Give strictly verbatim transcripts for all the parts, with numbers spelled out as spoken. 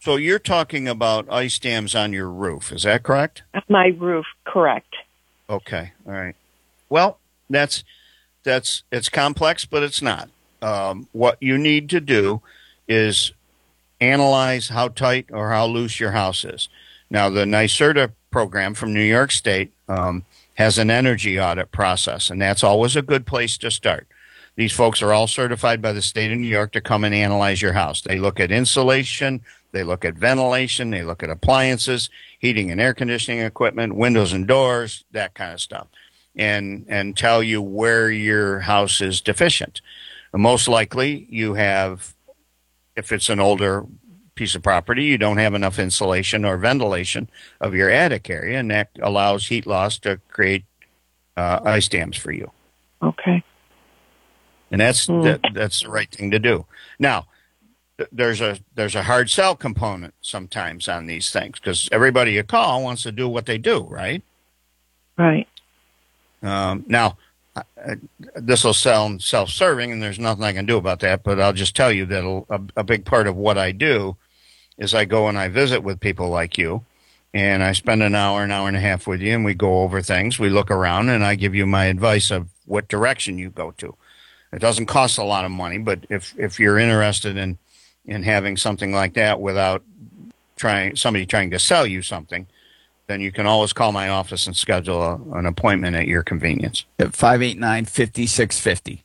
So you're talking about ice dams on your roof, is that correct? My roof, correct. Okay, all right. Well, that's that's it's complex, but it's not. Um, what you need to do is analyze how tight or how loose your house is. Now, the NYSERDA program from New York State um, has an energy audit process, and that's always a good place to start. These folks are all certified by the state of New York to come and analyze your house. They look at insulation, they look at ventilation, they look at appliances, heating and air conditioning equipment, windows and doors, that kind of stuff, and and tell you where your house is deficient. Most likely you have, if it's an older piece of property, you don't have enough insulation or ventilation of your attic area, and that allows heat loss to create uh, ice dams for you. Okay. And that's mm. that, that's the right thing to do. Now, th- there's a there's a hard sell component sometimes on these things because everybody you call wants to do what they do, right? Right. Um, now, uh, this will sound self-serving, and there's nothing I can do about that. But I'll just tell you that a, a big part of what I do is I go and I visit with people like you, and I spend an hour, an hour and a half with you, and we go over things. We look around, and I give you my advice of what direction you go to. It doesn't cost a lot of money, but if, if you're interested in, in having something like that without trying somebody trying to sell you something, then you can always call my office and schedule a, an appointment at your convenience. At five eight nine, five six five zero.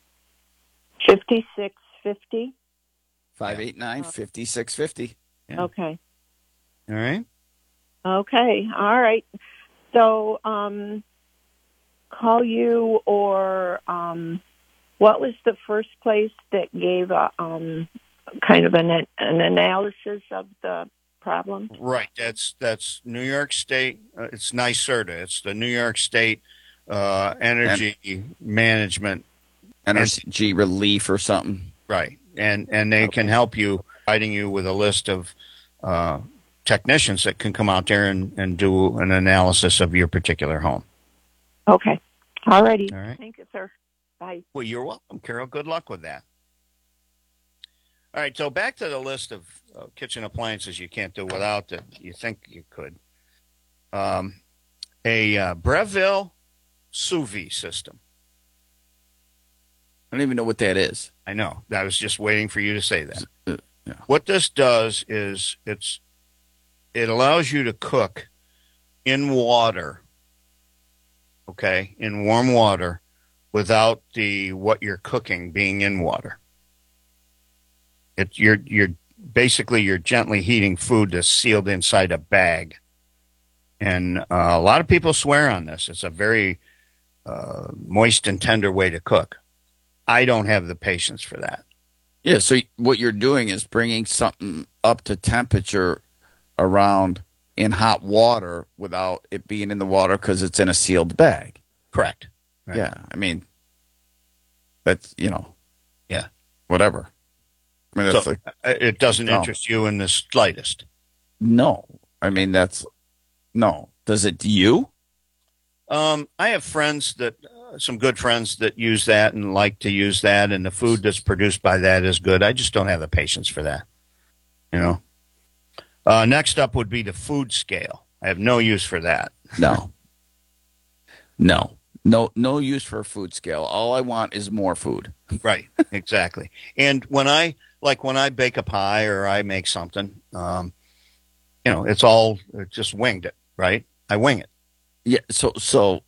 fifty-six fifty? five eight nine, five six five zero. Yeah. Okay. All right. Okay. All right. So, um, call you or um, what was the first place that gave a um, kind of an an analysis of the problem? Right. That's that's New York State. Uh, it's NYSERDA. It's the New York State uh, Energy en- Management. Energy en- Relief or something. Right. And and they okay. can help you, providing you with a list of uh, technicians that can come out there and, and do an analysis of your particular home. Okay. All righty. All right. Thank you, sir. Bye. Well, you're welcome, Carol. Good luck with that. All right, so back to the list of uh, kitchen appliances you can't do without that you think you could. Um, a uh, Breville sous vide system. I don't even know what that is. I know. I was just waiting for you to say that. Uh, yeah. What this does is it's it allows you to cook in water, okay, in warm water, without the what you're cooking being in water. It, you're you're basically you're gently heating food that's sealed inside a bag, and uh, a lot of people swear on this. It's a very uh, moist and tender way to cook. I don't have the patience for that. Yeah, so what you're doing is bringing something up to temperature around in hot water without it being in the water because it's in a sealed bag. Correct. Right. Yeah, I mean, that's, you know, yeah, whatever. I mean, that's so like, it doesn't no. interest you in the slightest. No, I mean, that's, no. Does it to you? Um, I have friends that, uh, some good friends that use that and like to use that, and the food that's produced by that is good. I just don't have the patience for that, you know. Uh, next up would be the food scale. I have no use for that. No. No. No, no use for a food scale. All I want is more food. Right, exactly. And when I, like when I bake a pie or I make something, um, you know, it's all it's just winged it, right? I wing it. Yeah, so, so,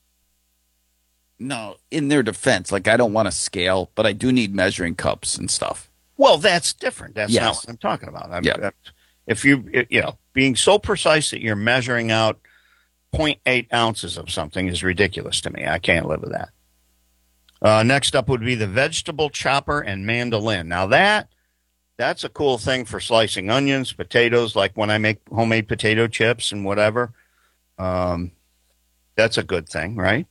no, in their defense, like I don't want a scale, but I do need measuring cups and stuff. Well, that's different. That's yes. not what I'm talking about. I'm, yeah. If you, you know, being so precise that you're measuring out zero point eight ounces of something is ridiculous to me. I can't live with that. Uh, next up would be the vegetable chopper and mandolin. Now that, that's a cool thing for slicing onions, potatoes, like when I make homemade potato chips and whatever. Um, that's a good thing, right?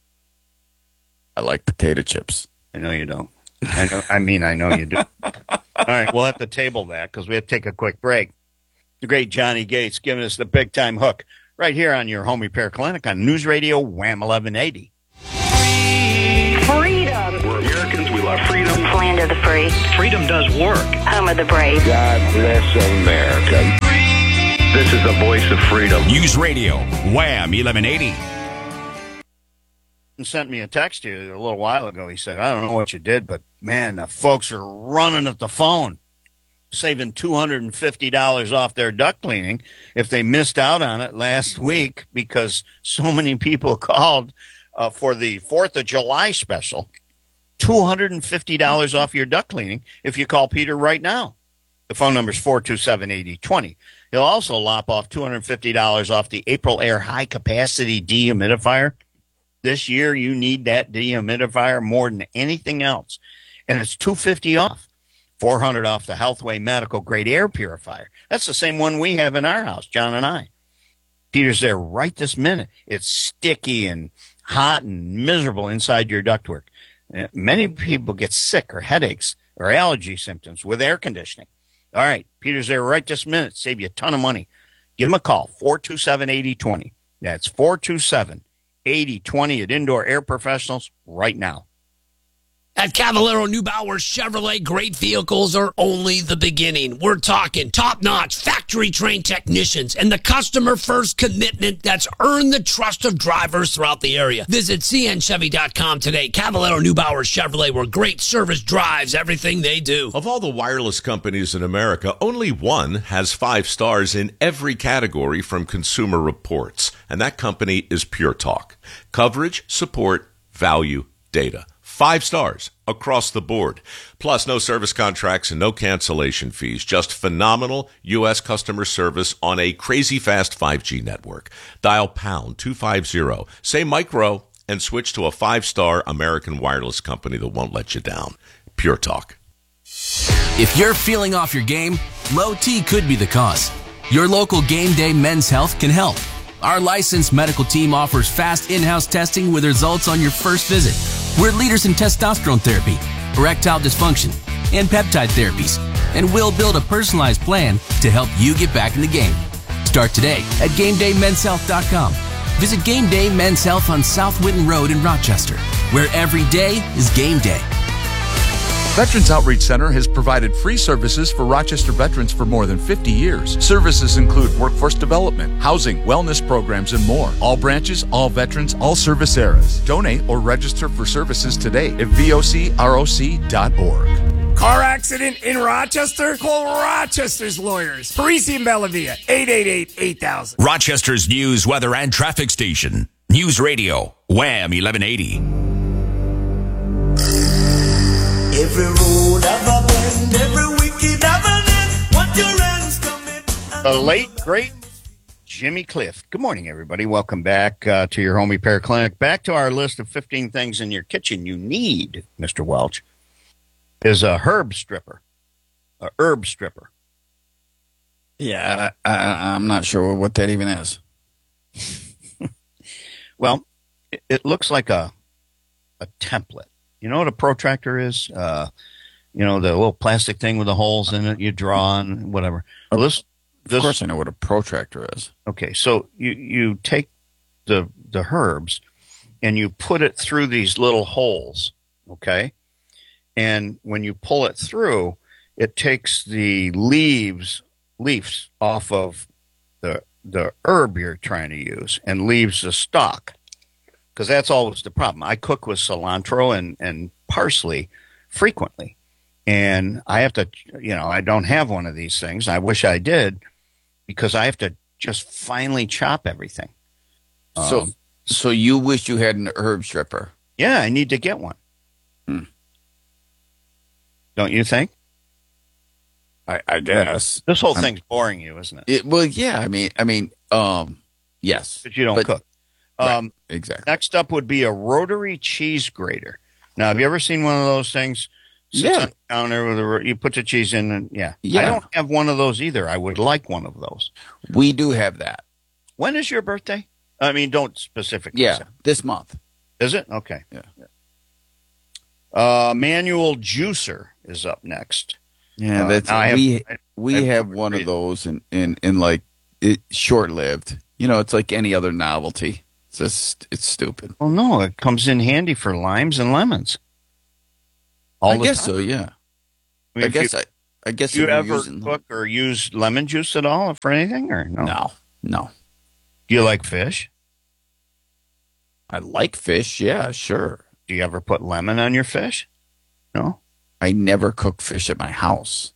I like potato chips. I know you don't. I know, I mean, I know you do. All right, we'll have to table that because we have to take a quick break. The great Johnny Gates giving us the big time hook right here on your home repair clinic on News Radio Wham eleven eighty. Freedom. We're Americans. We love freedom. Land of the free. Freedom does work. Home of the brave. God bless America. is the voice of freedom. News Radio, Wham eleven eighty. Sent me a text here a little while ago. He said, I don't know what you did, but man, the folks are running at the phone, saving two hundred fifty dollars off their duct cleaning if they missed out on it last week because so many people called uh, for the fourth of July special. two hundred fifty dollars off your duct cleaning if you call Peter right now. The phone number is four two seven, eight zero two zero. He'll also lop off two hundred fifty dollars off the April Air High Capacity Dehumidifier. This year, you need that dehumidifier more than anything else. And it's two hundred fifty dollars off. four hundred dollars off the Healthway Medical Grade Air Purifier. That's the same one we have in our house, John and I. Peter's there right this minute. It's sticky and hot and miserable inside your ductwork. Uh, Many people get sick or headaches or allergy symptoms with air conditioning. All right, Peter's there right this minute. Save you a ton of money. Give him a call, four two seven, eight zero two zero. That's four two seven, eight zero two zero at Indoor Air Professionals right now. At Cavallaro Neubauer Chevrolet, great vehicles are only the beginning. We're talking top-notch, factory-trained technicians and the customer-first commitment that's earned the trust of drivers throughout the area. Visit c n chevy dot com today. Cavallaro Neubauer Chevrolet, where great service drives everything they do. Of all the wireless companies in America, only one has five stars in every category from Consumer Reports, and that company is Pure Talk. Coverage, support, value, data. Five stars across the board. Plus, no service contracts and no cancellation fees. Just phenomenal U S customer service on a crazy fast five G network. Dial pound two fifty, say micro, and switch to a five-star American wireless company that won't let you down. Pure Talk. If you're feeling off your game, low T could be the cause. Your local Game Day Men's Health can help. Our licensed medical team offers fast in-house testing with results on your first visit. We're leaders in testosterone therapy, erectile dysfunction, and peptide therapies, and we'll build a personalized plan to help you get back in the game. Start today at game day men's health dot com. Visit Game Day Men's Health on South Winton Road in Rochester, where every day is game day. Veterans Outreach Center has provided free services for Rochester veterans for more than fifty years. Services include workforce development, housing, wellness programs, and more. All branches, all veterans, all service eras. Donate or register for services today at V O C R O C dot org. Car accident in Rochester? Call Rochester's lawyers. Parisi and Bellavia, eight eight eight, eight thousand. Rochester's news, weather, and traffic station. News Radio, Wham eleven eighty. Every road have a bend, every wicked have an end. What your ends commit. The late, great Jimmy Cliff. Good morning, everybody. Welcome back uh, to your home repair clinic. Back to our list of fifteen things in your kitchen you need, Mister Welch, is a herb stripper. A herb stripper. Yeah, I, I, I'm not sure what that even is. Well, it, it looks like a a template. You know what a protractor is? Uh, you know, the little plastic thing with the holes in it you draw on, whatever. Well, this, this, of course I know what a protractor is. Okay, so you, you take the the herbs and you put it through these little holes, okay? And when you pull it through, it takes the leaves leaves off of the the herb you're trying to use and leaves the stalk. Because that's always the problem. I cook with cilantro and, and parsley frequently. And I have to, you know, I don't have one of these things. I wish I did because I have to just finely chop everything. So, Um, so you wish you had an herb stripper? yeah, I need to get one. Hmm. Don't you think? I, I guess This whole I'm- thing's boring you, isn't it? It, well, yeah. I mean, I mean, um, yes, But you don't but- cook. right, Um, exactly. Next up would be a rotary cheese grater. Now, have you ever seen one of those things? Sits Yeah. on the counter with a, ro- you put the cheese in, and yeah. Yeah. I don't have one of those either. I would like one of those. We do have that. When is your birthday? I mean, don't specifically Yeah, say. this month. Is it? Okay. Yeah. Uh, manual juicer is up next. Yeah, Uh, that's now I have- we I- we I have have one read- of those, and in, in, in like it short lived. You know, it's like any other novelty. It's just it's stupid. Well, no, it comes in handy for limes and lemons. All I the guess time. so. Yeah. I mean, I if guess you, I, I guess Do you if you're ever using cook or use lemon juice at all for anything, or no? no, no. Do you like fish? I like fish. Yeah, sure. Do you ever put lemon on your fish? No. I never cook fish at my house.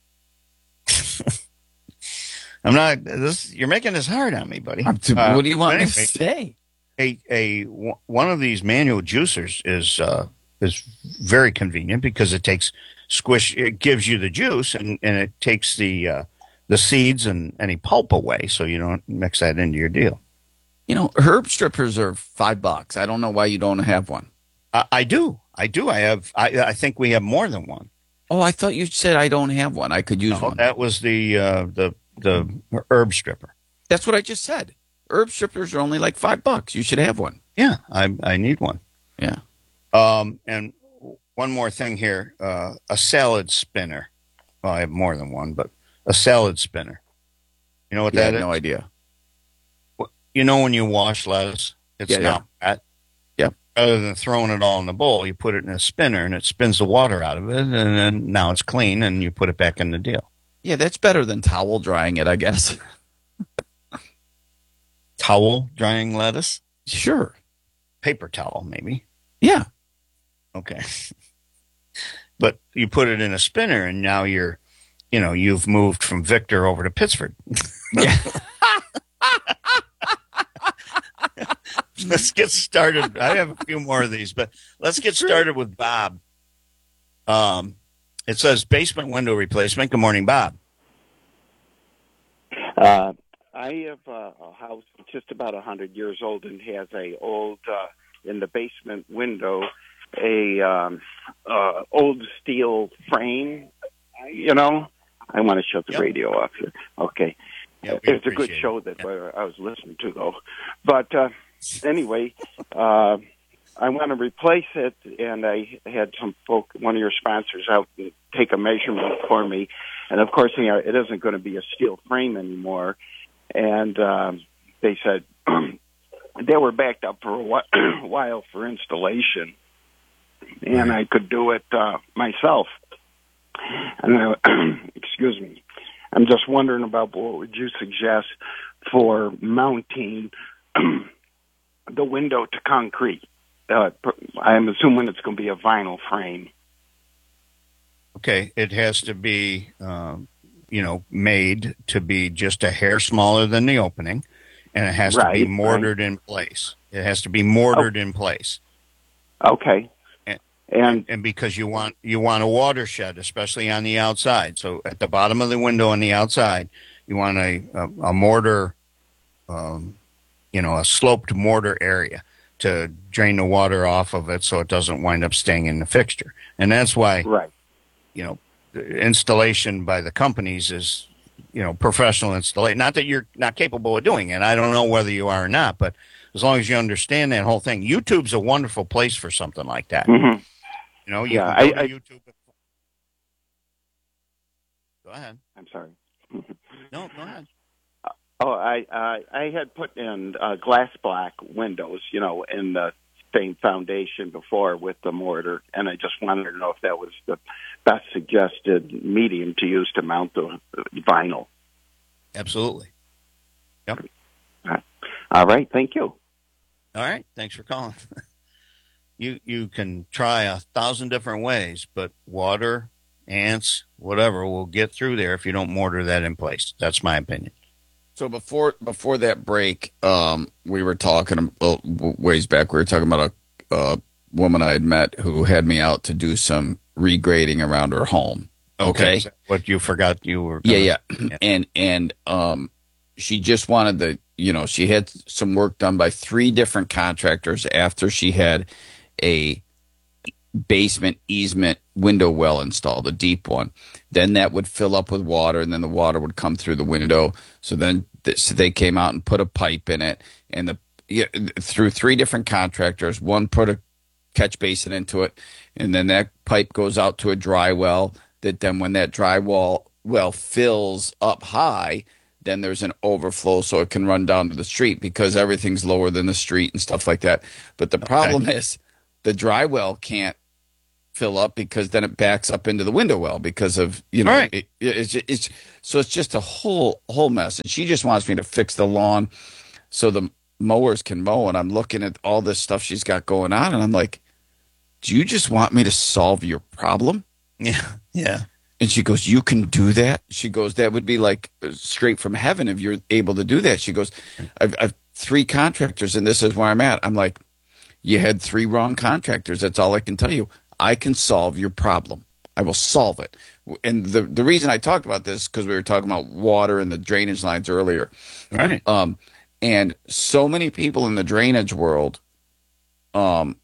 I'm not. This you're making this hard on me, buddy. I'm t- Uh, what do you want anyway, me to say? A a one of these manual juicers is uh, is very convenient because it takes squish. It gives you the juice and, and it takes the uh, the seeds and any pulp away, so you don't mix that into your deal. You know, herb strippers are five bucks. I don't know why you don't have one. I, I do. I do. I have. I, I think we have more than one. Oh, I thought you said I don't have one. I could use No, one. that was the uh, the the herb stripper. That's what I just said. Herb strippers are only like five bucks. You should have one. Yeah, I I need one. Yeah. Um, and one more thing here: uh, a salad spinner. Well, I have more than one, but a salad spinner. You know what Yeah, I that had is? no idea. You know when you wash lettuce, it's Yeah, yeah. not fat. Yeah. Rather than throwing it all in the bowl, you put it in a spinner, and it spins the water out of it, and then now it's clean, and you put it back in the deal. Yeah, that's better than towel drying it, I guess. Towel drying lettuce, Sure. paper towel, maybe. Yeah. Okay. But you put it in a spinner, and now you're, you know, you've moved from Victor over to Pittsford. Yeah. Let's get started. I have a few more of these, but let's get started with Bob. Um, it says basement window replacement. Good morning, Bob. Uh, I have uh, a house just about a hundred years old and has a old uh, in the basement window a um, uh, old steel frame. You know, I want to shut the Yep. radio off here. Okay, Yeah, we it's a good appreciate show it. that Yeah. uh, I was listening to though. But uh, anyway, uh, I want to replace it, and I had some folk, one of your sponsors, out and take a measurement for me. And of course, you know, it isn't going to be a steel frame anymore. And um, they said they were backed up for a whi- while for installation, and I could do it uh, myself. And I, excuse me, I'm just wondering about what would you suggest for mounting the window to concrete? Uh, I'm assuming it's going to be a vinyl frame. Okay, it has to be, um, you know, made to be just a hair smaller than the opening, and it has to be Right, mortared in place. It has to be mortared in place, Okay. And- And and because you want you want a watershed, especially on the outside. So at the bottom of the window on the outside, you want a a, a mortar, um, you know, a sloped mortar area to drain the water off of it, so it doesn't wind up staying in the fixture. And that's why, right. you know, the installation by the companies is, you know, professional installation. Not that you're not capable of doing it. I don't know whether you are or not, but as long as you understand that whole thing, YouTube's a wonderful place for something like that. Mhm. You know, you Yeah, can go I- to I- YouTube. Go ahead. I'm sorry. No, go ahead. Oh, I I, I had put in uh, glass block windows, you know, in the same foundation before with the mortar, and I just wanted to know if that was the best suggested medium to use to mount the vinyl. Absolutely. Yep. All right, thank you. All right. Thanks for calling. you you can try a thousand different ways, but water, ants, whatever will get through there if you don't mortar that in place. That's my opinion. So before before that break, um, we were talking a ways back. We were talking about a, a woman I had met who had me out to do some regrading around her home. Okay, Is that what you forgot you were. yeah, gonna- yeah, and and um, she just wanted the you know she had some work done by three different contractors after she had a basement easement window well installed, a deep one. Then that would fill up with water, and then the water would come through the window. So then th- so they came out and put a pipe in it, and the yeah, through three different contractors. One put a catch basin into it, and then that pipe goes out to a dry well. That then when that dry well well fills up high, then there's an overflow, so it can run down to the street because everything's lower than the street and stuff like that. But the problem is the dry well can't fill up because then it backs up into the window well because of, you know, Right. it, it's, it's, so it's just a whole, whole mess. And she just wants me to fix the lawn so the mowers can mow. And I'm looking at all this stuff she's got going on. And I'm like, do you just want me to solve your problem? Yeah. Yeah. And she goes, you can do that? She goes, that would be like straight from heaven if you're able to do that. She goes, I've, I've three contractors and this is where I'm at. I'm like, you had three wrong contractors. That's all I can tell you. I can solve your problem. I will solve it. And the, the reason I talked about this, because we were talking about water and the drainage lines earlier. Right. Um, and so many people in the drainage world, um,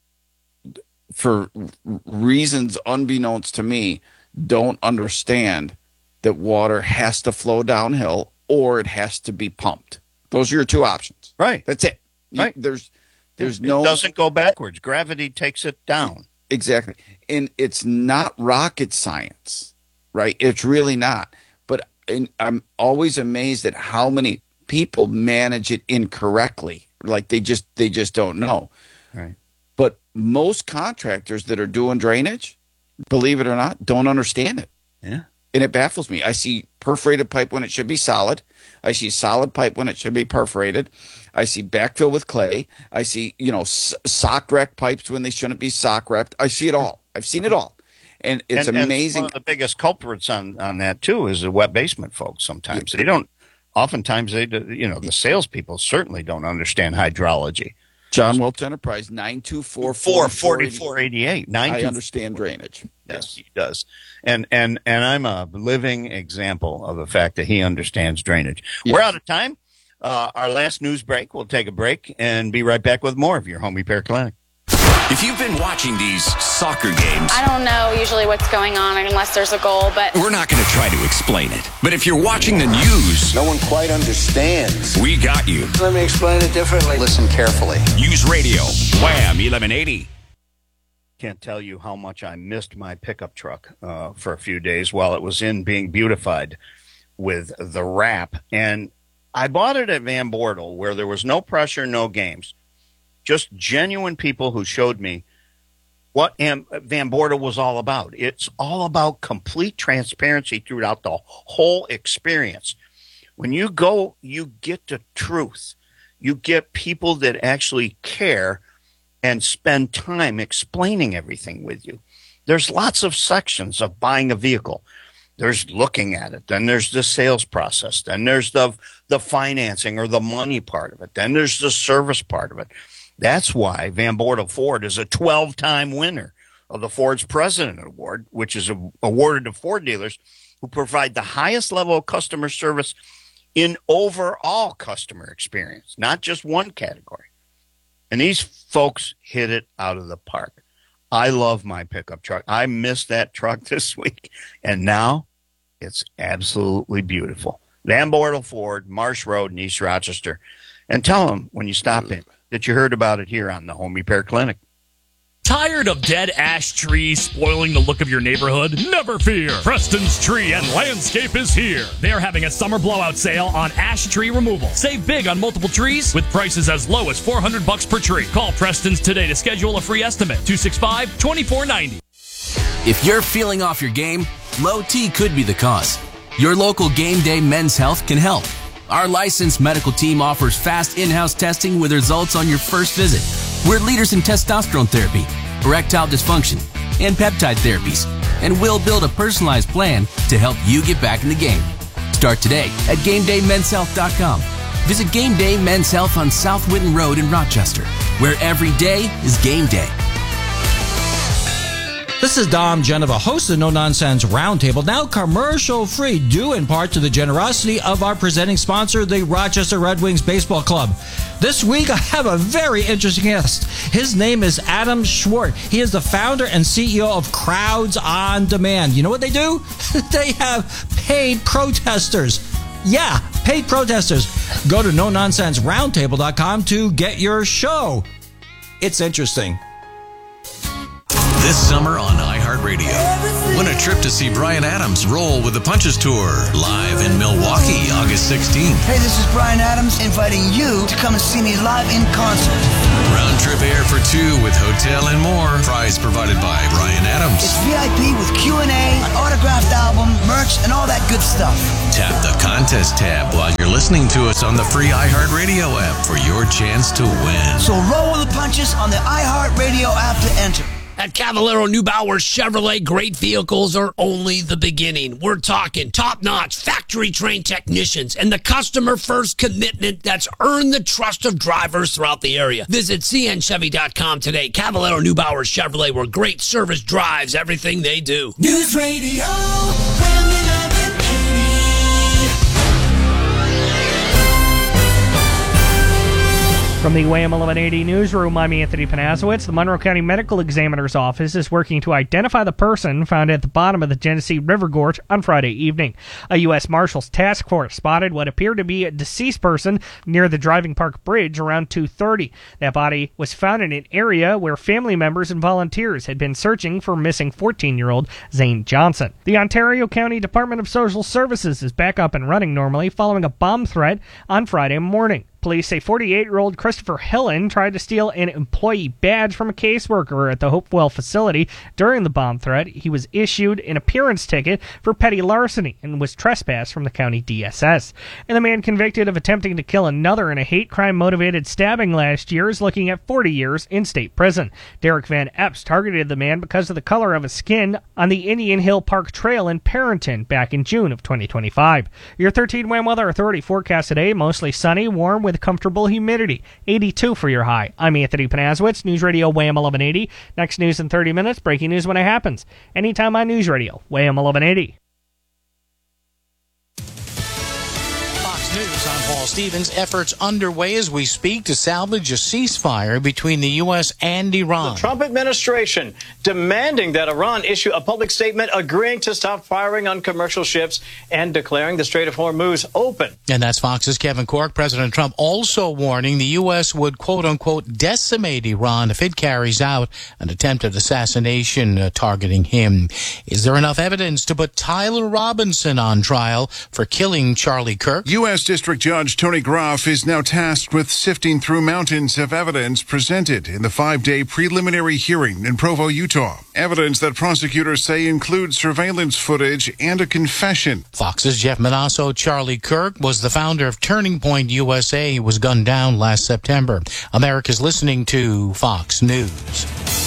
for reasons unbeknownst to me, don't understand that water has to flow downhill or it has to be pumped. Those are your two options. Right. That's it. You- Right. There's there's It no doesn't go backwards. Gravity takes it down. exactly. And it's not rocket science, right? It's really not. But and I'm always amazed at how many people manage it incorrectly. Like they just they just don't know. Right. But most contractors that are doing drainage, believe it or not, don't understand it. Yeah. And it baffles me. I see perforated pipe when it should be solid. I see solid pipe when it should be perforated. I see backfill with clay. I see, you know, s- sock wreck pipes when they shouldn't be sock wrecked. I see it all. I've seen it all. And it's and, and amazing. one of the biggest culprits on, on that, too, is the wet basement folks sometimes. They don't, oftentimes, they, do- you know, the salespeople certainly don't understand hydrology. John Welch Enterprise, nine two four four forty-four eighty-eight. I understand drainage. Yes, he does. And and and I'm a living example of the fact that he understands drainage. Yes. We're out of time. Uh, our last news break. We'll take a break and be right back with more of your Home Repair Clinic. If you've been watching these soccer games, I don't know usually what's going on unless there's a goal, but we're not going to try to explain it. But if you're watching the news, no one quite understands. We got you. Let me explain it differently. Listen carefully. News Radio, Wham eleven eighty. Can't tell you how much I missed my pickup truck uh, for a few days while it was in being beautified with the wrap. And I bought it at Van Bortle where there was no pressure, no games. Just genuine people who showed me what Am- Van Bortle was all about. It's all about complete transparency throughout the whole experience. When you go, you get the truth. You get people that actually care and spend time explaining everything with you. There's lots of sections of buying a vehicle. There's looking at it. Then there's the sales process. Then there's the the financing or the money part of it. Then there's the service part of it. That's why Van Bortle Ford is a twelve-time winner of the Ford's President Award, which is a, awarded to Ford dealers who provide the highest level of customer service in overall customer experience, not just one category. And these folks hit it out of the park. I love my pickup truck. I missed that truck this week, and now it's absolutely beautiful. Van Bortle Ford, Marsh Road in East Rochester. And tell them when you stop in that you heard about it here on the Home Repair Clinic. Tired of dead ash trees spoiling the look of your neighborhood? Never fear. Preston's Tree and Landscape is here. They're having a summer blowout sale on ash tree removal. Save big on multiple trees with prices as low as four hundred bucks per tree. Call Preston's today to schedule a free estimate. two six five, two four nine zero. If you're feeling off your game, low T could be the cause. Your local Game Day Men's Health can help. Our licensed medical team offers fast in-house testing with results on your first visit. We're leaders in testosterone therapy, erectile dysfunction, and peptide therapies, and we'll build a personalized plan to help you get back in the game. Start today at game day men's health dot com. Visit Game Day Men's Health on South Whitten Road in Rochester, where every day is game day. This is Dom Genova, host of the No Nonsense Roundtable, now commercial-free, due in part to the generosity of our presenting sponsor, the Rochester Red Wings Baseball Club. This week, I have a very interesting guest. His name is Adam Schwartz. He is the founder and C E O of Crowds on Demand. You know what they do? They have paid protesters. Yeah, paid protesters. Go to no nonsense roundtable dot com to get your show. It's interesting. This summer on iHeartRadio. Radio. Win a trip to see Bryan Adams roll with the Punches Tour live in Milwaukee, August sixteenth. Hey, this is Bryan Adams inviting you to come and see me live in concert. Round trip air for two with hotel and more. Prize provided by Bryan Adams. It's V I P with Q and A, an autographed album, merch, and all that good stuff. Tap the contest tab while you're listening to us on the free iHeartRadio app for your chance to win. So roll with the punches on the iHeartRadio app to enter. At Cavallaro Neubauer Chevrolet, great vehicles are only the beginning. We're talking top-notch, factory-trained technicians and the customer-first commitment that's earned the trust of drivers throughout the area. Visit C N Chevy dot com today. Cavallaro Neubauer Chevrolet, where great service drives everything they do. News Radio. From the Wham eleven eighty newsroom, I'm Anthony Panasowitz. The Monroe County Medical Examiner's Office is working to identify the person found at the bottom of the Genesee River Gorge on Friday evening. A U S Marshals task force spotted what appeared to be a deceased person near the Driving Park Bridge around two thirty. That body was found in an area where family members and volunteers had been searching for missing fourteen-year-old Zane Johnson. The Ontario County Department of Social Services is back up and running normally following a bomb threat on Friday morning. Police say forty-eight-year-old Christopher Hillen tried to steal an employee badge from a caseworker at the Hopewell facility. During the bomb threat, he was issued an appearance ticket for petty larceny and was trespassed from the county D S S. And the man convicted of attempting to kill another in a hate crime-motivated stabbing last year is looking at forty years in state prison. Derek Van Epps targeted the man because of the color of his skin on the Indian Hill Park Trail in Perrinton back in June of twenty twenty-five. Your thirteen Wham Weather Authority forecast today, mostly sunny, warm with comfortable humidity. eighty-two for your high. I'm Anthony Panasowitz, News Radio Wham eleven eighty. Next news in thirty minutes, breaking news when it happens. Anytime on News Radio, Wham eleven eighty. News, I'm Paul Stevens. Efforts underway as we speak to salvage a ceasefire between the U S and Iran. The Trump administration demanding that Iran issue a public statement agreeing to stop firing on commercial ships and declaring the Strait of Hormuz open. And that's Fox's Kevin Corke. President Trump also warning the U S would, quote-unquote, decimate Iran if it carries out an attempted assassination uh, targeting him. Is there enough evidence to put Tyler Robinson on trial for killing Charlie Kirk? U S District Judge Tony Groff is now tasked with sifting through mountains of evidence presented in the five-day preliminary hearing in Provo, Utah. Evidence that prosecutors say includes surveillance footage and a confession. Fox's Jeff Manasso. Charlie Kirk was the founder of Turning Point U S A. He was gunned down last September. America's listening to Fox News.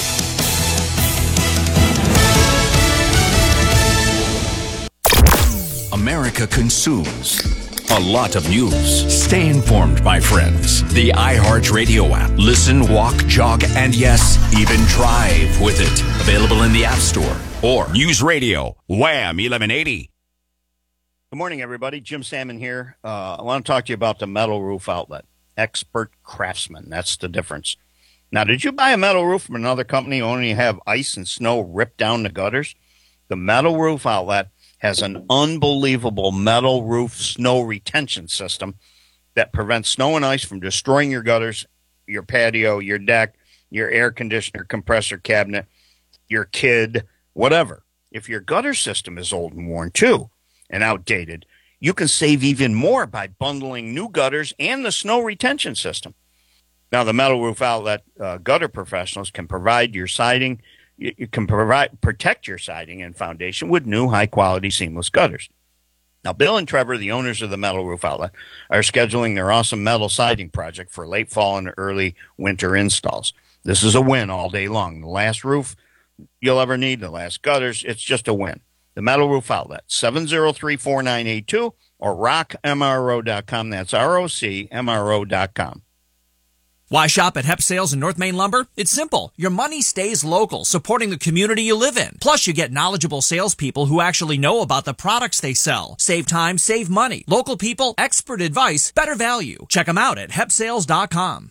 America consumes a lot of news. Stay informed, my friends. The iHeartRadio app. Listen, walk, jog, and yes, even drive with it. Available in the App Store or News Radio Wham eleven eighty. Good morning, everybody. Jim Salmon here. Uh, I want to talk to you about the Metal Roof Outlet. Expert craftsman. That's the difference. Now, did you buy a metal roof from another company only have ice and snow rip down the gutters? The Metal Roof Outlet has an unbelievable metal roof snow retention system that prevents snow and ice from destroying your gutters, your patio, your deck, your air conditioner, compressor cabinet, your kid, whatever. If your gutter system is old and worn too and outdated, you can save even more by bundling new gutters and the snow retention system. Now, the Metal Roof Outlet uh, gutter professionals can provide your siding You can provide protect your siding and foundation with new high-quality seamless gutters. Now, Bill and Trevor, the owners of the Metal Roof Outlet, are scheduling their awesome metal siding project for late fall and early winter installs. This is a win all day long. The last roof you'll ever need, the last gutters, it's just a win. The Metal Roof Outlet, seven oh three, four nine eight two or rock M R O dot com. That's R O C M R O dot com. Why shop at Hep Sales and North Main Lumber? It's simple. Your money stays local, supporting the community you live in. Plus, you get knowledgeable salespeople who actually know about the products they sell. Save time, save money. Local people, expert advice, better value. Check them out at hep sales dot com.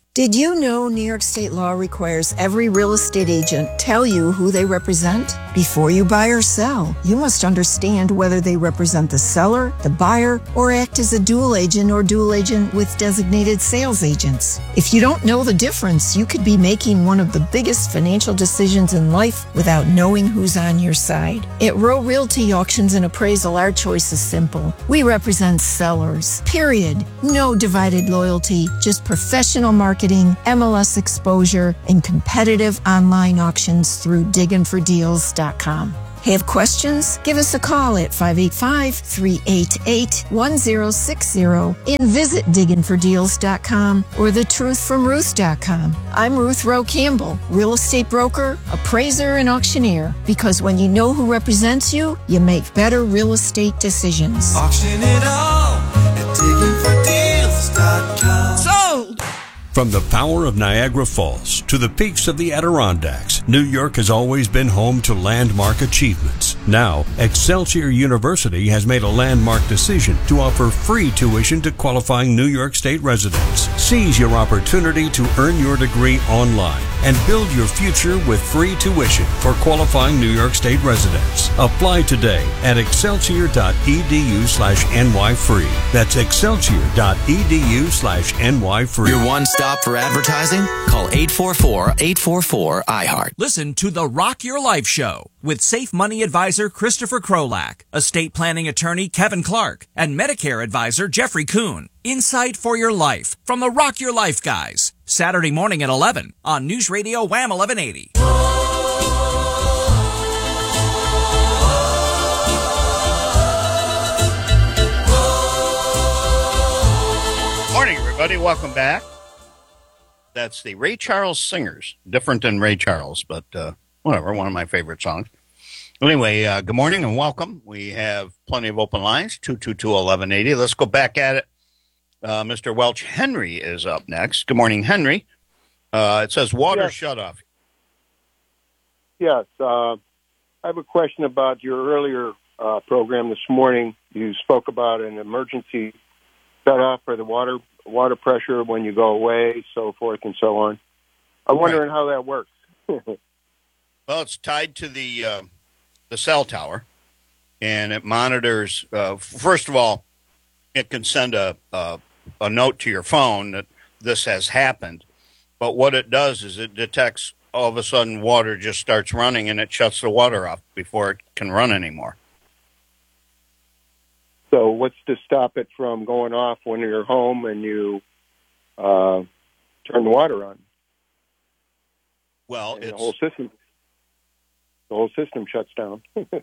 Did you know New York state law requires every real estate agent tell you who they represent? Before you buy or sell, you must understand whether they represent the seller, the buyer, or act as a dual agent or dual agent with designated sales agents. If you don't know the difference, you could be making one of the biggest financial decisions in life without knowing who's on your side. At Row Realty Auctions and Appraisal, our choice is simple. We represent sellers, period. No divided loyalty, just professional marketing, M L S exposure, and competitive online auctions through diggin for deals dot com. Have questions? Give us a call at five eight five, three eight eight, one zero six zero and visit diggin for deals dot com or the truth from ruth dot com. I'm Ruth Rowe Campbell, real estate broker, appraiser, and auctioneer. Because when you know who represents you, you make better real estate decisions. Auction it all at diggin for deals dot com. Sold! From the power of Niagara Falls to the peaks of the Adirondacks, New York has always been home to landmark achievements. Now, Excelsior University has made a landmark decision to offer free tuition to qualifying New York State residents. Seize your opportunity to earn your degree online and build your future with free tuition for qualifying New York State residents. Apply today at excelsior.edu slash ny free. That's excelsior.edu slash ny free. Your one stop for advertising? Call eight four four, eight four four, I heart. Listen to the Rock Your Life Show with Safe Money Advisor Christopher Krolak, estate planning attorney Kevin Clark, and Medicare advisor Jeffrey Kuhn. Insight for your life from the Rock Your Life guys. Saturday morning at eleven on News Radio Wham eleven eighty. Morning, everybody. Welcome back. That's the Ray Charles Singers. Different than Ray Charles, but uh, whatever. One of my favorite songs. Anyway, uh, good morning and welcome. We have plenty of open lines, two two two, eleven eighty. Let's go back at it. Uh, Mister Welch Henry is up next. Good morning, Henry. Uh, it says water yes. shutoff. Yes. Uh, I have a question about your earlier uh, program this morning. You spoke about an emergency shutoff for the water water pressure when you go away, so forth and so on. I'm wondering right. how that works. Well, it's tied to the uh, the cell tower, and it monitors. Uh, first of all, it can send a, a a note to your phone that this has happened. But what it does is it detects all of a sudden water just starts running, and it shuts the water off before it can run anymore. So what's to stop it from going off when you're home and you uh, turn the water on? Well, and it's, the whole system, the whole system shuts down.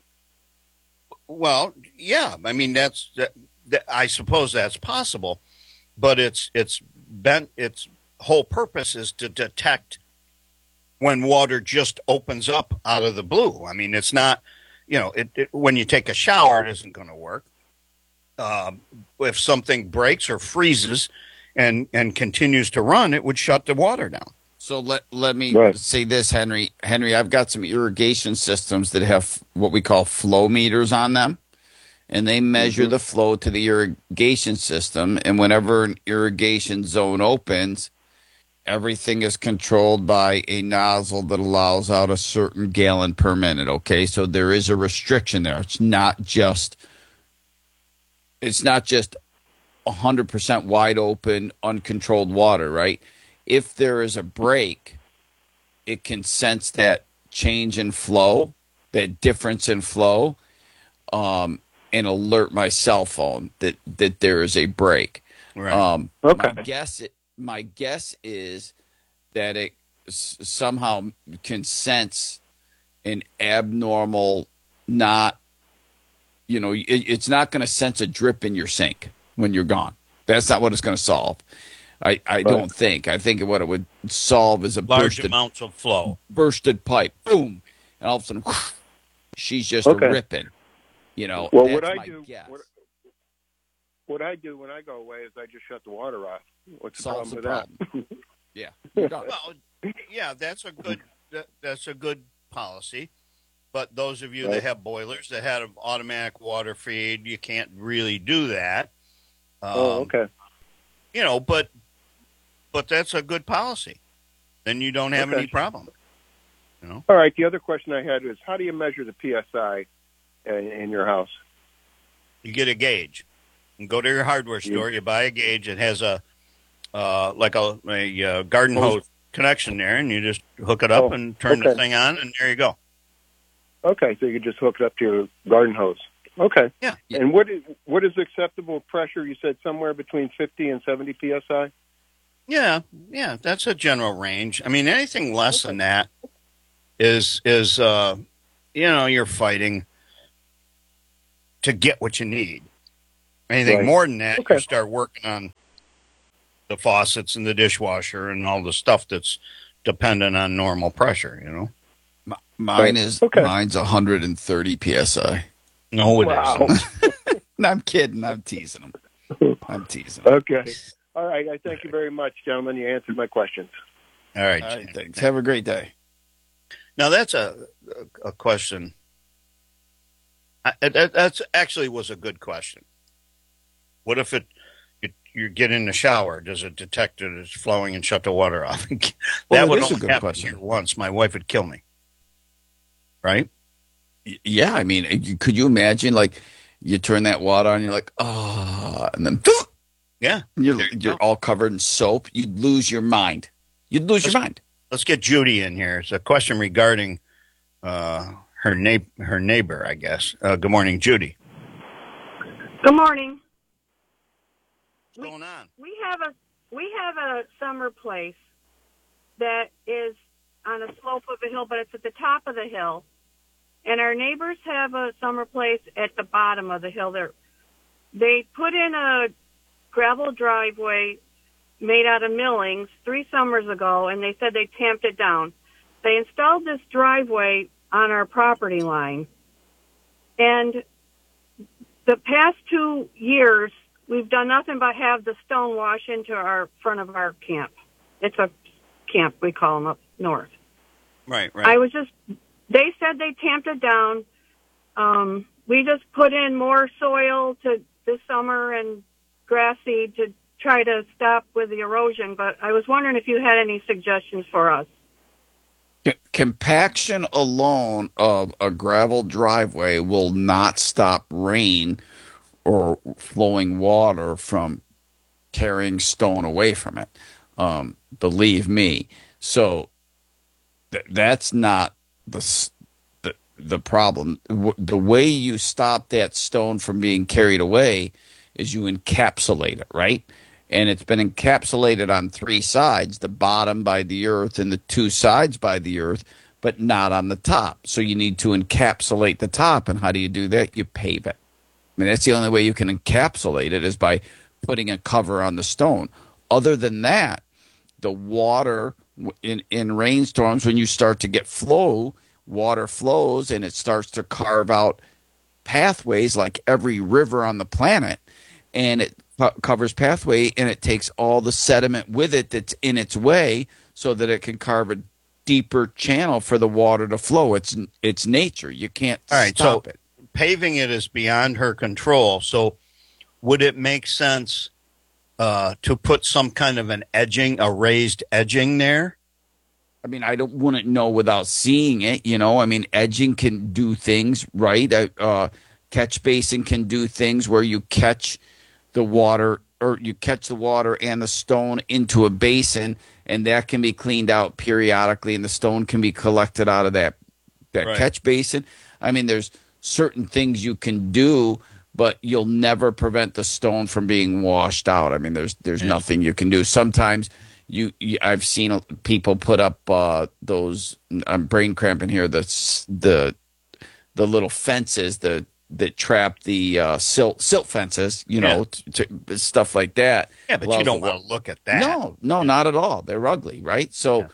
Well, yeah. I mean, that's that, that, I suppose that's possible, but it's it's been its whole purpose is to detect when water just opens up out of the blue. I mean, it's not, you know, it, it when you take a shower, it isn't going to work. Um, if something breaks or freezes and, and continues to run, it would shut the water down. So let let me right. say this, Henry. Henry, I've got some irrigation systems that have what we call flow meters on them, and they measure mm-hmm. the flow to the irrigation system. And whenever an irrigation zone opens, everything is controlled by a nozzle that allows out a certain gallon per minute. Okay, so there is a restriction there. It's not just it's not just one hundred percent wide open, uncontrolled water, right? If there is a break, it can sense that change in flow, that difference in flow, um, and alert my cell phone that, that there is a break. Right. Um, okay. My guess, my guess is that it s- somehow can sense an abnormal, not, you know, it, it's not going to sense a drip in your sink when you're gone. That's not what it's going to solve. I, I right. don't think. I think what it would solve is a large bursted, amounts of flow, bursted pipe, boom, and all of a sudden, whoosh, she's just okay. ripping. You know. Well, that's what I my do, guess. what, what I do when I go away is I just shut the water off. What's the Solves problem the with problem. that? Yeah. You're done. Well, yeah, that's a good that, that's a good policy. But those of you right. that have boilers that had an automatic water feed, you can't really do that. Um, oh, okay. You know, but but that's a good policy. Then you don't have Okay. any problem. You know. All right. The other question I had is, how do you measure the P S I in, in your house? You get a gauge. You go to your hardware store. You buy a gauge. It has a uh, like a, a uh, garden hose connection there, and you just hook it up Oh, and turn the okay. thing on, and there you go. Okay, so you just hook it up to your garden hose. Okay. Yeah. And what is what is acceptable pressure? You said somewhere between fifty and seventy P S I? Yeah, yeah, that's a general range. I mean, anything less than that is is uh, you know, you're fighting to get what you need. Anything Right. more than that, Okay. you start working on the faucets and the dishwasher and all the stuff that's dependent on normal pressure. You know, M- Mine is mine's one hundred thirty P S I. No, it Wow. isn't. No, I'm kidding. I'm teasing them. I'm teasing them. Okay. All right. I thank you very much, gentlemen. You answered my questions. All right, All right, thanks. Have a great day. Now that's a a, a question. I, that that's actually was a good question. What if it you, you get in the shower? Does it detect that it's flowing and shut the water off? that Well, would it is a only good happen question. here once. My wife would kill me. Right? Y- Yeah, I mean, you- could you imagine, like, you turn that water on, you're like, oh, and then Yeah. you're, you're all covered in soap. You'd lose your mind. You'd lose your mind. Let's get Judy in here. It's a question regarding uh, her na- her neighbor, I guess. Uh, good morning, Judy. Good morning. What's going on? We have a we have a summer place that is on a slope of a hill, but it's at the top of the hill. And our neighbors have a summer place at the bottom of the hill. There, they put in a gravel driveway made out of millings three summers ago, and they said they tamped it down. They installed this driveway on our property line, and the past two years, we've done nothing but have the stone wash into our front of our camp. It's a camp, we call them up north. Right, right. I was just, they said they tamped it down. Um, we just put in more soil to this summer and grass seed to try to stop with the erosion, but I was wondering if you had any suggestions for us. C- Compaction alone of a gravel driveway will not stop rain or flowing water from carrying stone away from it. Um, believe me. So th- that's not the, s- the the problem. W- the way you stop that stone from being carried away is you encapsulate it, right? And it's been encapsulated on three sides, the bottom by the earth and the two sides by the earth, but not on the top. So you need to encapsulate the top. And how do you do that? You pave it. I mean, that's the only way you can encapsulate it is by putting a cover on the stone. Other than that, the water in, in rainstorms, when you start to get flow, water flows and it starts to carve out pathways like every river on the planet, and it co- covers pathway and it takes all the sediment with it that's in its way so that it can carve a deeper channel for the water to flow. It's it's nature. You can't All right, stop so it. paving it is beyond her control. So would it make sense uh, to put some kind of an edging, a raised edging there? I mean, I don't wouldn't know without seeing it. You know, I mean, edging can do things, right? Uh, uh, catch basin can do things where you catch the water, or you catch the water and the stone into a basin, and that can be cleaned out periodically, and the stone can be collected out of that that Right. catch basin. I mean, there's certain things you can do, but you'll never prevent the stone from being washed out. I mean, there's there's nothing you can do. Sometimes you, you I've seen people put up uh, those. I'm brain cramping here. The s- the the little fences the that trap the uh, silt silt fences. You know, t- t- stuff like that. Yeah, but you Allows don't the wa- want to look at that. No, no, not at all. They're ugly, right? So,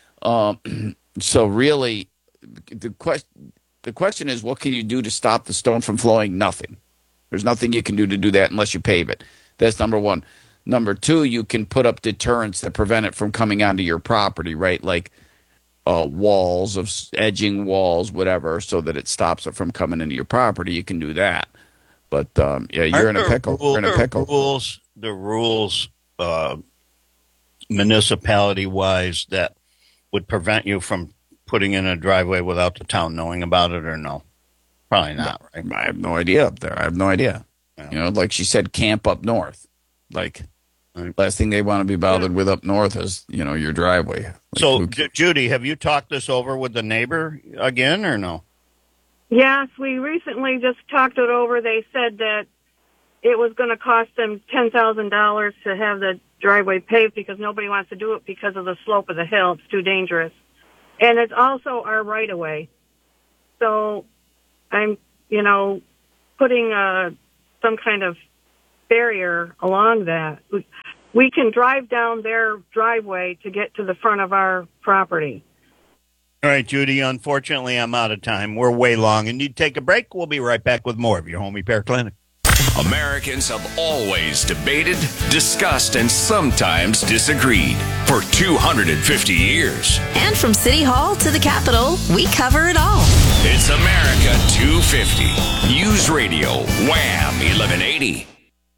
um, so really, the question the question is, what can you do to stop the stone from flowing? Nothing. There's nothing you can do to do that unless you pave it. That's number one. Number two, you can put up deterrents that prevent it from coming onto your property, right? Like uh, walls of s- edging walls, whatever, so that it stops it from coming into your property. You can do that. But um, yeah, you're Aren't in a there pickle. rule- You're in a there are pickle. Rules, the rules uh, municipality-wise that would prevent you from putting in a driveway without the town knowing about it, or no? Probably not, right? I have no idea up there. I have no idea. Yeah. You know, like she said, camp up north. Like, last thing they want to be bothered with up north is, you know, your driveway. Like, so, J- Judy, have you talked this over with the neighbor again, or no? Yes, we recently just talked it over. They said that it was going to cost them ten thousand dollars to have the driveway paved because nobody wants to do it because of the slope of the hill. It's too dangerous. And it's also our right-of-way. So I'm, you know, putting uh, some kind of barrier along that. We, we can drive down their driveway to get to the front of our property. All right, Judy, unfortunately, I'm out of time. We're way long and need to take a break. We'll be right back with more of your Home Repair Clinic. Americans have always debated, discussed, and sometimes disagreed for two hundred fifty years. And from City Hall to the Capitol, we cover it all. It's America two fifty. News Radio, Wham eleven eighty.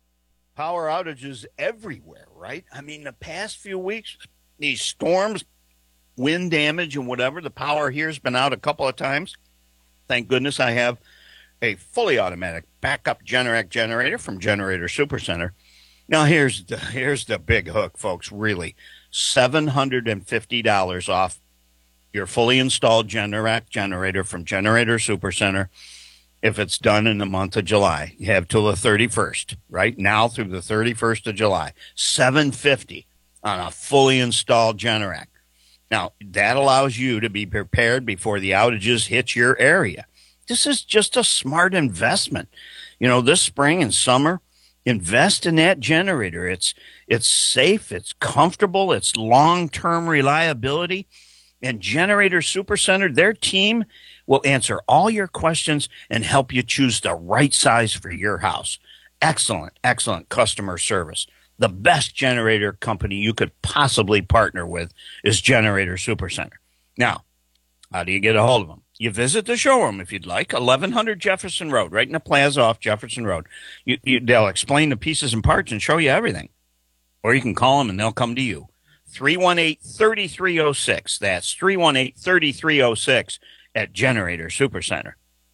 Power outages everywhere, right? I mean, the past few weeks, these storms, wind damage and whatever, the power here has been out a couple of times. Thank goodness I have a fully automatic backup Generac generator from Generator Supercenter. Now, here's the, here's the big hook, folks, really. seven hundred fifty dollars off your fully installed Generac generator from Generator Supercenter if it's done in the month of July. You have till the thirty-first, right? Now through the thirty-first of July. seven hundred fifty dollars on a fully installed Generac. Now, that allows you to be prepared before the outages hit your area. This is just a smart investment. You know, this spring and summer, invest in that generator. It's it's safe, it's comfortable, it's long-term reliability. And Generator Supercenter, their team will answer all your questions and help you choose the right size for your house. Excellent, excellent customer service. The best generator company you could possibly partner with is Generator Supercenter. Now, how do you get a hold of them? You visit the showroom if you'd like, eleven hundred Jefferson Road, right in the plaza off Jefferson Road. You, you, they'll explain the pieces and parts and show you everything. Or you can call them and they'll come to you. three one eight, three three zero six. That's three one eight, three three zero six at Generator Supercenter.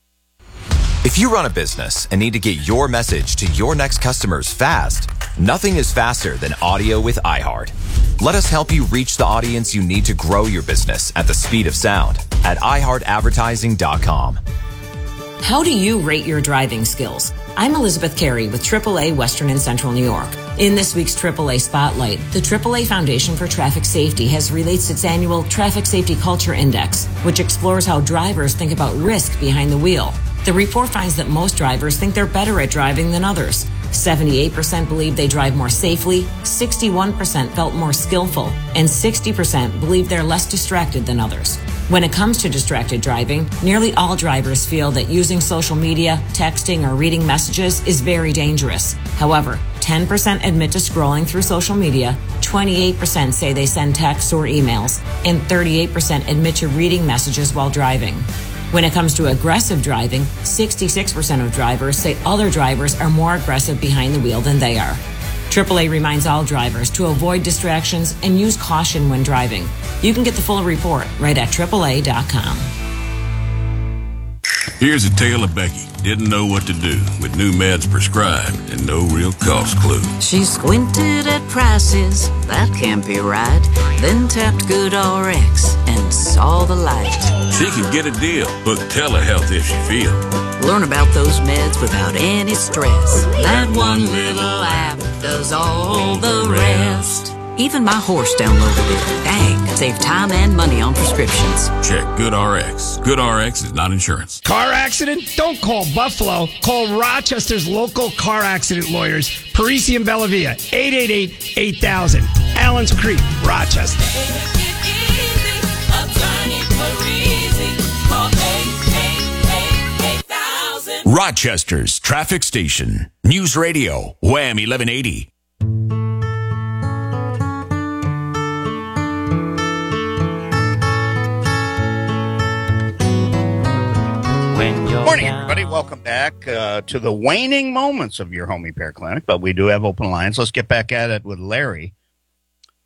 If you run a business and need to get your message to your next customers fast, nothing is faster than audio with iHeart. Let us help you reach the audience you need to grow your business at the speed of sound at i heart advertising dot com. How do you rate your driving skills? I'm Elizabeth Carey with triple A Western and Central New York. In this week's triple A Spotlight, the triple A Foundation for Traffic Safety has released its annual Traffic Safety Culture Index, which explores how drivers think about risk behind the wheel. The report finds that most drivers think they're better at driving than others. seventy-eight percent believe they drive more safely, sixty-one percent felt more skillful, and sixty percent believe they're less distracted than others. When it comes to distracted driving, nearly all drivers feel that using social media, texting, or reading messages is very dangerous. However, ten percent admit to scrolling through social media, twenty-eight percent say they send texts or emails, and thirty-eight percent admit to reading messages while driving. When it comes to aggressive driving, sixty-six percent of drivers say other drivers are more aggressive behind the wheel than they are. triple A reminds all drivers to avoid distractions and use caution when driving. You can get the full report right at triple A dot com. Here's a tale of Becky. Didn't know what to do with new meds prescribed and no real cost clue. She squinted at prices, that can't be right. Then tapped GoodRx and saw the light. She can get a deal. Book telehealth if she feels. Learn about those meds without any stress. That one little app does all the rest. Even my horse downloaded it. Dang, save time and money on prescriptions. Check GoodRx. GoodRx is not insurance. Car accident? Don't call Buffalo. Call Rochester's local car accident lawyers, Parisi and Bellavia, eight eight eight, eight thousand. Allen's Creek, Rochester. Rochester's traffic station. News Radio, Wham eleven eighty. Morning, everybody. Welcome back uh, to the waning moments of your Home Repair Clinic, but we do have open lines. Let's get back at it with Larry.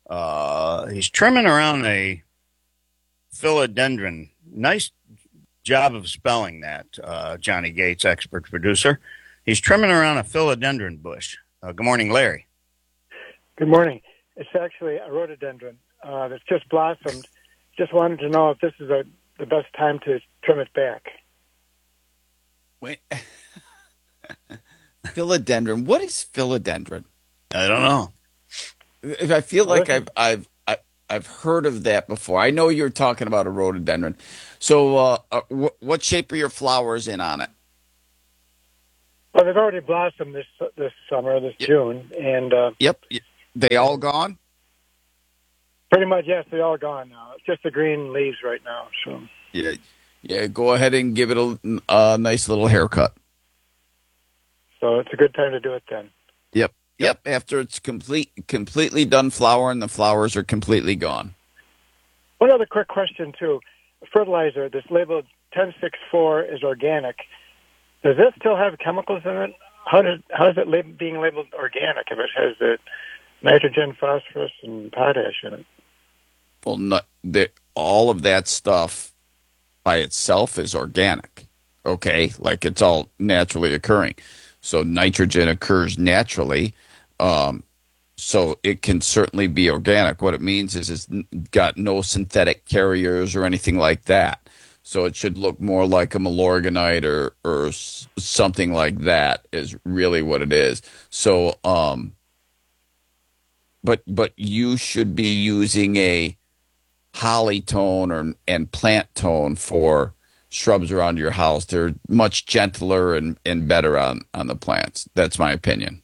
Uh, he's trimming around a philodendron. Nice job of spelling that, uh, Johnny Gates, expert producer. He's trimming around a philodendron bush. Uh, good morning, Larry. Good morning. It's actually a rhododendron uh, that's just blossomed. Just wanted to know if this is a, the best time to trim it back. Wait. Philodendron. What is philodendron? I don't know. I feel like I've I've I- I've heard of that before. I know you're talking about a rhododendron. So, uh, uh, wh- what shape are your flowers in on it? Well, they've already blossomed this this summer, this June, and uh, Yep. They all gone? pretty much, yes, they're all gone now. It's just the green leaves right now. So Yeah. Yeah. Go ahead and give it a, a nice little haircut. so it's a good time to do it then. Yep. Yep. After it's complete, completely done flowering, the flowers are completely gone. One other quick question, too. Fertilizer, this labeled ten sixty-four is organic. Does it still have chemicals in it? How does how is it lab- being labeled organic if it has the nitrogen, phosphorus, and potash in it? Well, not, the, all of that stuff by itself is organic, okay? Like it's all naturally occurring. So nitrogen occurs naturally, um, so it can certainly be organic. What it means is it's got no synthetic carriers or anything like that. So it should look more like a Milorganite or or s- something like that is really what it is. So, um, but but you should be using a holly tone or and plant tone for shrubs around your house. They're much gentler and, and better on, on the plants. That's my opinion.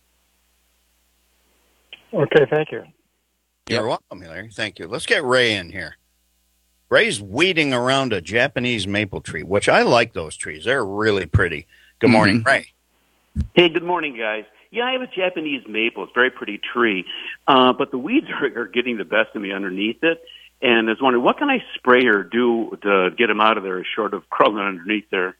Okay, thank you. You're welcome, Larry. Thank you. Let's get Ray in here. Ray's weeding around a Japanese maple tree, which I like those trees. They're really pretty. Good morning, Mm-hmm. Ray. Hey, good morning, guys. Yeah, I have a Japanese maple. It's a very pretty tree, uh, but the weeds are, are getting the best of me underneath it. And I was wondering, what can I spray or do to get them out of there, short of crawling underneath there?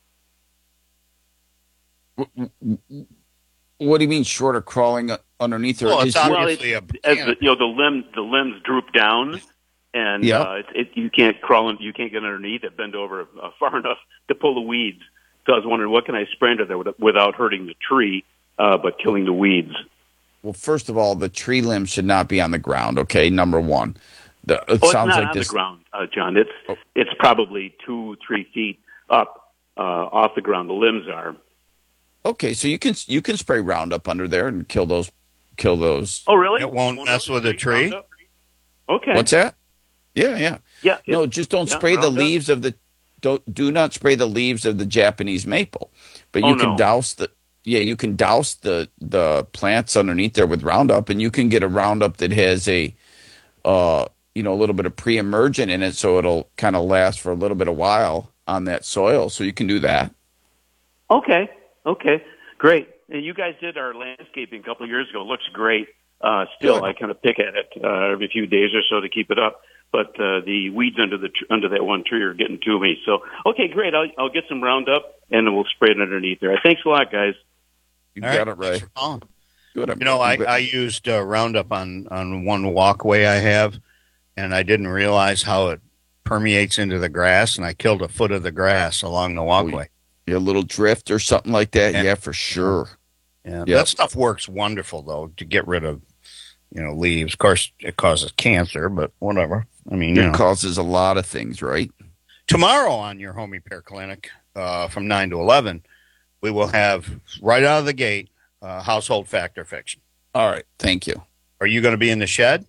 What do you mean short of crawling underneath her? Well, Is- it's obviously as the, you know the limb the limbs droop down, and Yeah. uh, it, it, you can't crawl in, you can't get underneath it, bend over uh, far enough to pull the weeds. So I was wondering, what can I spray into there with- without hurting the tree, uh, but killing the weeds? Well, first of all, the tree limbs should not be on the ground, okay? Number one. The, it oh, sounds it's not like on this. the ground, uh, John. It's it's probably two, three feet up uh, off the ground. The limbs are. Okay, so you can you can spray Roundup under there and kill those kill those. Oh, really? It won't mess with the tree? Okay. What's that? Yeah, yeah. Yeah. No, just don't yeah, spray the Roundup. leaves of the don't do not spray the leaves of the Japanese maple. But Oh, you can no. douse the yeah, you can douse the the plants underneath there with Roundup, and you can get a Roundup that has a uh you know a little bit of pre-emergent in it, so it'll kind of last for a little bit of while on that soil. So you can do that. Okay. Okay. Great. And you guys did our landscaping a couple of years ago. It looks great. Uh, still, Good. I kind of pick at it uh, every few days or so to keep it up. But uh, the weeds under the tr- under that one tree are getting to me. So, okay, great. I'll, I'll get some Roundup and then we'll spray it underneath there. Thanks a lot, guys. You All got right, it, Ray. thanks for calling. Good. You know, I, I used uh, Roundup on, on one walkway I have, and I didn't realize how it permeates into the grass, and I killed a foot of the grass along the walkway. A little drift or something like that. Yeah. Yeah, for sure. Yeah, Yep. that stuff works wonderful, though, to get rid of, you know, leaves. Of course, it causes cancer, but whatever. I mean, you It know. causes a lot of things, right? Tomorrow on your home repair clinic uh, from nine to eleven, we will have, right out of the gate, uh, household factor fiction. All right. Thank you. Are you going to be in the shed?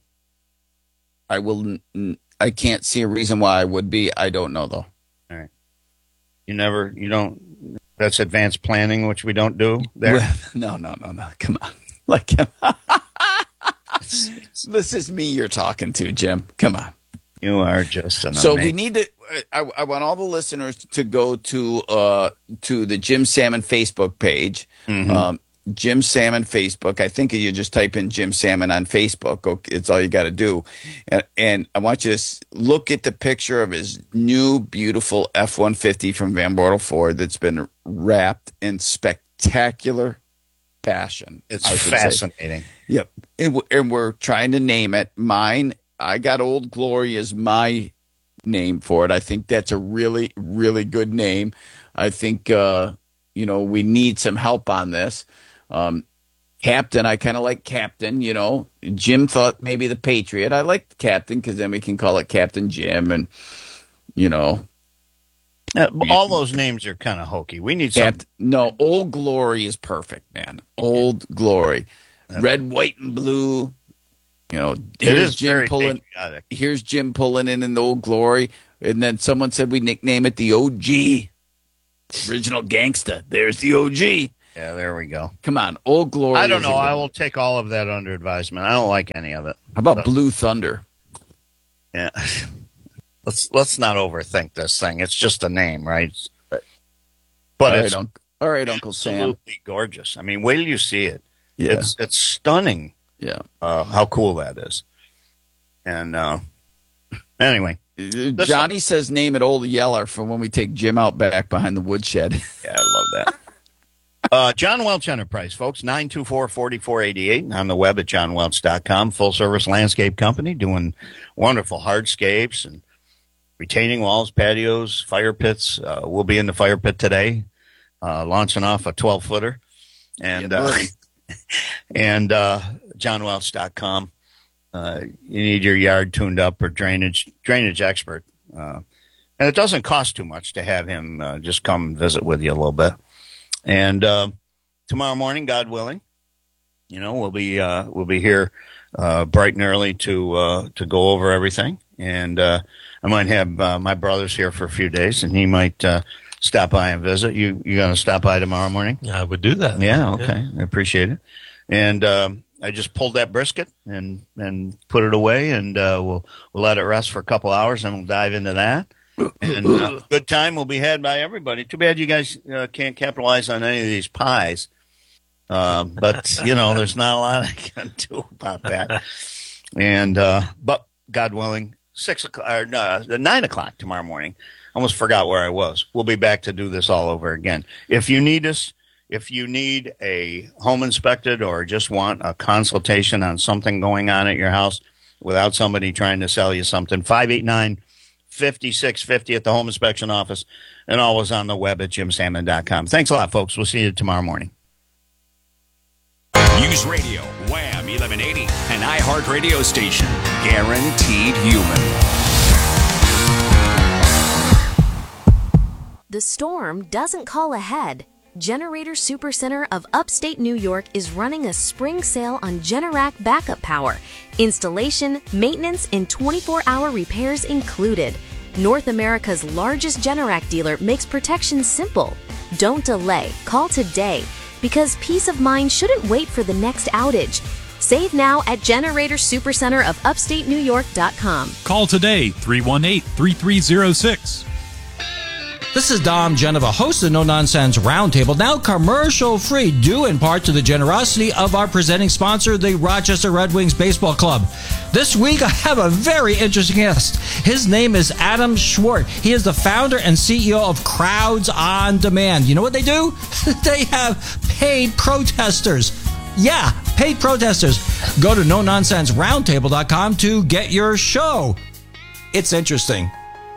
I will. n- n- I can't see a reason why I would be. I don't know, though. All right. You never, you don't, that's advanced planning, which we don't do there. Well, no, no, no, no. Come on. Like, this is me you're talking to, Jim. Come on. You are just an So we amazing- need to. I, I want all the listeners to go to uh, to the Jim Salmon Facebook page. Mhm. Um, Jim Salmon Facebook. I think you just type in Jim Salmon on Facebook. Okay, it's all you got to do. And, and I want you to s- look at the picture of his new, beautiful F one fifty from Van Bortle Ford that's been wrapped in spectacular fashion. It's I should fascinating. say. Yep. And, w- and we're trying to name it. Mine, I got Old Glory as my name for it. I think that's a really, really good name. I think, uh, you know, we need some help on this. Um, Captain, I kind of like Captain, you know. Jim thought maybe the Patriot. I like Captain because then we can call it Captain Jim and, you know. Uh, all those names are kind of hokey. We need some. Capt- no, Old Glory is perfect, man. Old Glory. Red, white, and blue. You know, It is Jim very pulling. patriotic. Here's Jim pulling in in the Old Glory, and then someone said we nickname it the O G, original gangsta. There's the O G. Yeah, there we go. Come on, Old Glory. I don't is a know. good I one. will take all of that under advisement. I don't like any of it. How about So- Blue Thunder? Yeah. Let's let's not overthink this thing. It's just a name, right? But All right, it's Unc- all right, Uncle Sam. absolutely gorgeous. I mean, wait till you see it. Yeah. It's it's stunning. Yeah. Uh, how cool that is. And uh, anyway, Uh, Johnny says name it Old Yeller for when we take Jim out back behind the woodshed. Yeah, I love that. Uh, John Welch Enterprise, folks, nine two four, four four eight eight, on the web at john welch dot com. Full-service landscape company doing wonderful hardscapes and retaining walls, patios, fire pits. Uh, we'll be in the fire pit today, uh, launching off a twelve-footer. And Yeah, uh, buddy. and uh, john welch dot com. Uh, you need your yard tuned up or drainage drainage expert. Uh, and it doesn't cost too much to have him uh, just come visit with you a little bit. And uh, tomorrow morning, God willing, you know, we'll be uh, we'll be here uh, bright and early to uh, to go over everything. And uh, I might have uh, my brothers here for a few days, and he might uh, stop by and visit. You you going to stop by tomorrow morning? I would do that. Yeah, okay, I appreciate it. And um, I just pulled that brisket and and put it away, and uh, we'll we'll let it rest for a couple hours, and we'll dive into that. And uh, good time will be had by everybody. Too bad you guys uh, can't capitalize on any of these pies. Uh, but you know, there's not a lot I can do about that. And uh, but God willing, six o'clock or no, nine o'clock tomorrow morning. Almost forgot where I was. We'll be back to do this all over again. If you need us, if you need a home inspected or just want a consultation on something going on at your house without somebody trying to sell you something, five eight nine, five six five zero at the home inspection office, and always on the web at jim salmon dot com. Thanks a lot, folks. We'll see you tomorrow morning. News Radio, Wham eleven eighty, an iHeart radio station. Guaranteed human. The storm doesn't call ahead. Generator Supercenter of upstate New York is running a spring sale on Generac backup power. Installation, maintenance, and twenty-four hour repairs included. North America's largest Generac dealer makes protection simple. Don't delay. Call today, because peace of mind shouldn't wait for the next outage. Save now at Generator Supercenter of upstate New York dot com. Call today, three one eight, three three zero six. This is Dom Genova, host of No Nonsense Roundtable, now commercial-free, due in part to the generosity of our presenting sponsor, the Rochester Red Wings Baseball Club. This week, I have a very interesting guest. His name is Adam Schwartz. He is the founder and C E O of Crowds on Demand. You know what they do? They have paid protesters. Yeah, paid protesters. Go to no nonsense roundtable dot com to get your show. It's interesting.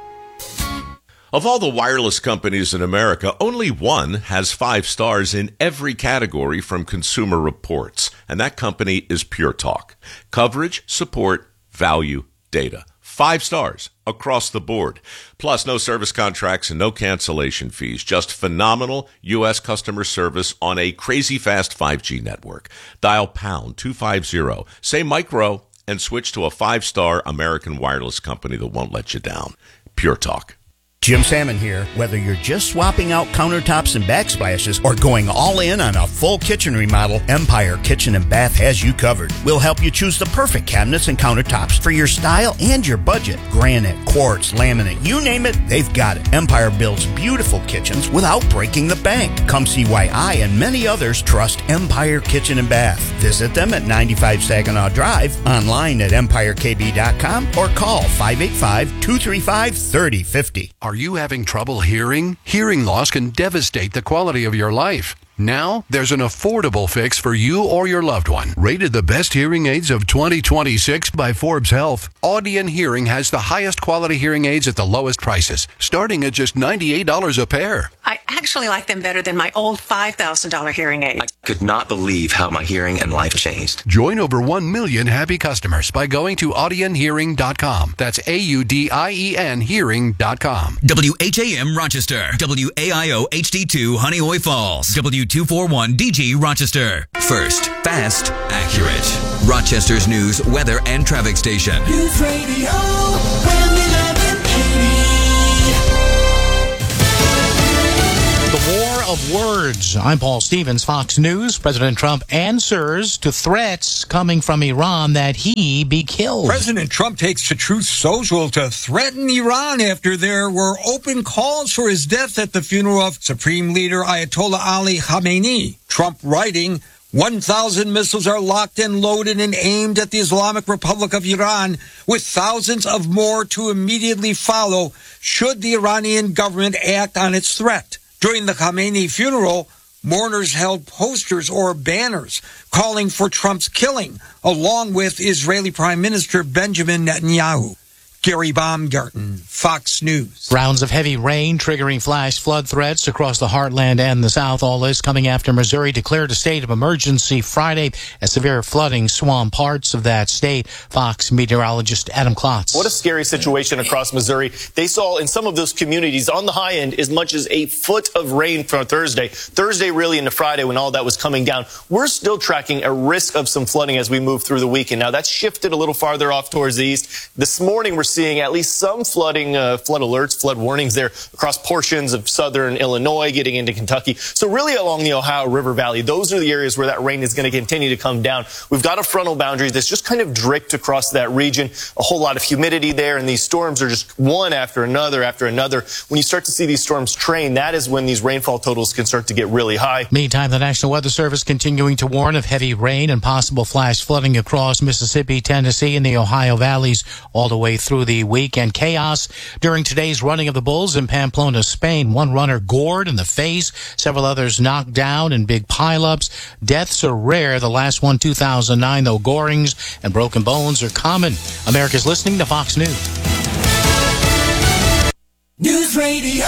Of all the wireless companies in America, only one has five stars in every category from Consumer Reports, and that company is Pure Talk. Coverage, support, value, data. Five stars across the board. Plus, no service contracts and no cancellation fees. Just phenomenal U S customer service on a crazy fast five G network. Dial pound two fifty, say micro, and switch to a five-star American wireless company that won't let you down. Pure Talk. Jim Salmon here. Whether you're just swapping out countertops and backsplashes or going all in on a full kitchen remodel, Empire Kitchen and Bath has you covered. We'll help you choose the perfect cabinets and countertops for your style and your budget. Granite, quartz, laminate, you name it, they've got it. Empire builds beautiful kitchens without breaking the bank. Come see why I and many others trust Empire Kitchen and Bath. Visit them at ninety-five Saginaw Drive, online at empire k b dot com, or call five eight five, two three five, three zero five zero. Are you having trouble hearing? Hearing loss can devastate the quality of your life. Now, there's an affordable fix for you or your loved one. Rated the best hearing aids of twenty twenty-six by Forbes Health, Audion Hearing has the highest quality hearing aids at the lowest prices, starting at just ninety-eight dollars a pair. I actually like them better than my old five thousand dollars hearing aid. I could not believe how my hearing and life changed. Join over one million happy customers by going to audion hearing dot com. That's A U D I E N hearing dot com. W H A M Rochester. W A I O H D two Honeoye Falls. W two forty-one D G Rochester. First, fast, accurate. Rochester's news, weather, and traffic station. News Radio eleven eighty. The war of words. I'm Paul Stevens, Fox News. President Trump answers to threats coming from Iran that he be killed. President Trump takes to Truth Social to threaten Iran after there were open calls for his death at the funeral of Supreme Leader Ayatollah Ali Khamenei. Trump writing, one thousand missiles are locked and loaded and aimed at the Islamic Republic of Iran, with thousands of more to immediately follow should the Iranian government act on its threat. During the Khamenei funeral, mourners held posters or banners calling for Trump's killing, along with Israeli Prime Minister Benjamin Netanyahu. Gary Baumgarten, Fox News. Rounds of heavy rain triggering flash flood threats across the heartland and the South. All this coming after Missouri declared a state of emergency Friday as severe flooding swamped parts of that state. Fox meteorologist Adam Klotz. What a scary situation across Missouri. They saw in some of those communities on the high end as much as a foot of rain for Thursday. Thursday really into Friday when all that was coming down. We're still tracking a risk of some flooding as we move through the weekend. Now that's shifted a little farther off towards the east. This morning we're seeing at least some flooding, uh, flood alerts, flood warnings there across portions of southern Illinois, getting into Kentucky. So really along the Ohio River Valley, those are the areas where that rain is going to continue to come down. We've got a frontal boundary that's just kind of draped across that region, a whole lot of humidity there, and these storms are just one after another after another. When you start to see these storms train, that is when these rainfall totals can start to get really high. Meantime, the National Weather Service continuing to warn of heavy rain and possible flash flooding across Mississippi, Tennessee, and the Ohio valleys all the way through the week. And chaos during today's running of the bulls in Pamplona, Spain. One runner gored in the face, several others knocked down in big pileups. Deaths are rare. The last one, two thousand nine, though gorings and broken bones are common. America's listening to Fox News. News Radio.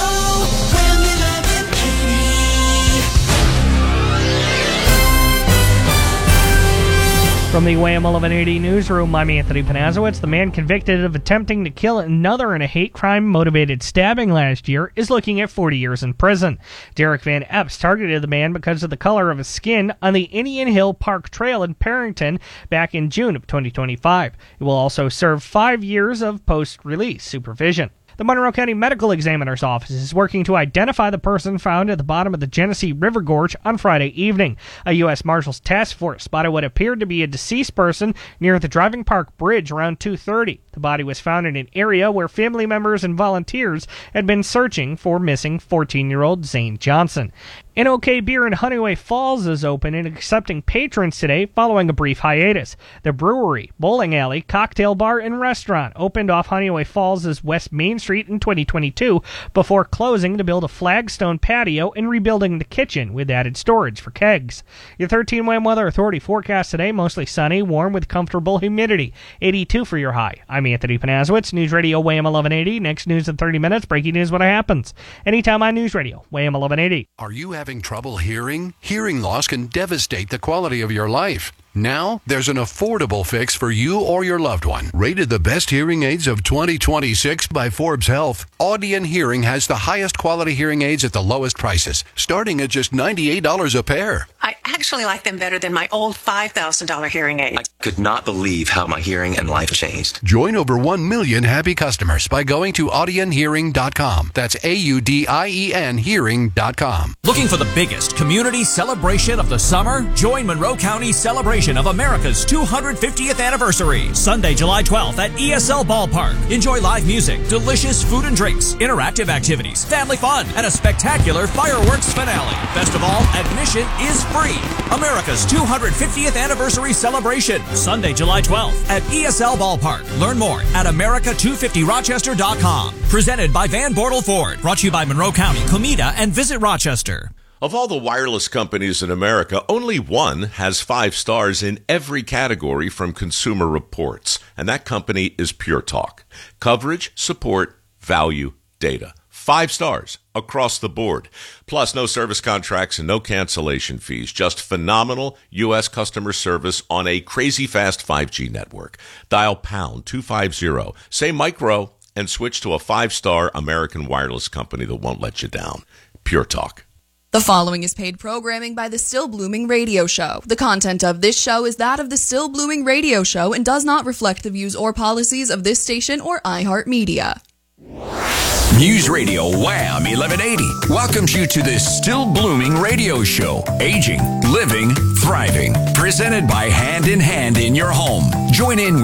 From the W A M eleven eighty newsroom, I'm Anthony Panazowitz. The man convicted of attempting to kill another in a hate crime-motivated stabbing last year is looking at forty years in prison. Derek Van Epps targeted the man because of the color of his skin on the Indian Hill Park Trail in Perrington back in June of twenty twenty-five. He will also serve five years of post-release supervision. The Monroe County Medical Examiner's Office is working to identify the person found at the bottom of the Genesee River Gorge on Friday evening. A U S Marshals task force spotted what appeared to be a deceased person near the Driving Park Bridge around two thirty. The body was found in an area where family members and volunteers had been searching for missing fourteen-year-old Zane Johnson. N O K Beer in Honeoye Falls is open and accepting patrons today following a brief hiatus. The brewery, bowling alley, cocktail bar, and restaurant opened off Honeoye Falls' West Main Street in twenty twenty-two before closing to build a flagstone patio and rebuilding the kitchen with added storage for kegs. Your thirteen W A M Weather Authority forecast today, mostly sunny, warm with comfortable humidity. eighty-two for your high. I'm Anthony Panazowitz, News Radio W A M eleven eighty. Next news in thirty minutes, breaking news when it happens. Anytime on News Radio W A M eleven eighty. Are you having trouble hearing? Hearing loss can devastate the quality of your life. Now, there's an affordable fix for you or your loved one. Rated the best hearing aids of twenty twenty-six by Forbes Health, Audion Hearing has the highest quality hearing aids at the lowest prices, starting at just ninety-eight dollars a pair. I actually like them better than my old five thousand dollars hearing aid. I could not believe how my hearing and life changed. Join over one million happy customers by going to audion hearing dot com. That's A U D I E N hearing dot com. Looking for the biggest community celebration of the summer? Join Monroe County's celebration of America's two hundred fiftieth anniversary, Sunday, July twelfth at E S L Ballpark. Enjoy live music, delicious food and drinks, interactive activities, family fun, and a spectacular fireworks finale. Best of all, admission is free. America's two hundred fiftieth anniversary celebration, Sunday, July twelfth at E S L Ballpark. Learn more at America two fifty Rochester dot com. Presented by Van Bortle Ford. Brought to you by Monroe County, Comida, and Visit Rochester. Of all the wireless companies in America, only one has five stars in every category from Consumer Reports, and that company is Pure Talk. Coverage, support, value, data. Five stars across the board. Plus, no service contracts and no cancellation fees. Just phenomenal U S customer service on a crazy fast five G network. Dial pound two fifty, say micro, and switch to a five-star American wireless company that won't let you down. Pure Talk. The following is paid programming by the Still Blooming Radio Show. The content of this show is that of the Still Blooming Radio Show and does not reflect the views or policies of this station or iHeartMedia. News Radio Wham eleven eighty welcomes you to the Still Blooming Radio Show. Aging, living, thriving. Presented by Hand in Hand in Your Home. Join in